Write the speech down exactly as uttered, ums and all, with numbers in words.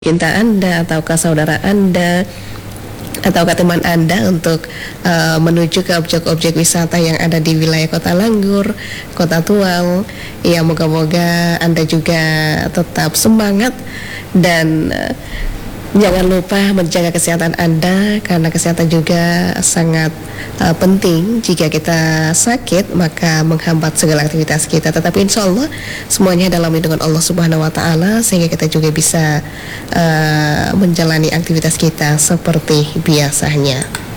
cinta Anda ataukah saudara Anda ataukah teman Anda untuk uh, menuju ke objek-objek wisata yang ada di wilayah Kota Langgur, Kota Tual. Ya, moga-moga Anda juga tetap semangat dan uh, jangan lupa menjaga kesehatan Anda, karena kesehatan juga sangat uh, penting. Jika kita sakit, maka menghambat segala aktivitas kita. Tetapi insya Allah semuanya dalam lindungan Allah Subhanahu Wa Taala, sehingga kita juga bisa uh, menjalani aktivitas kita seperti biasanya.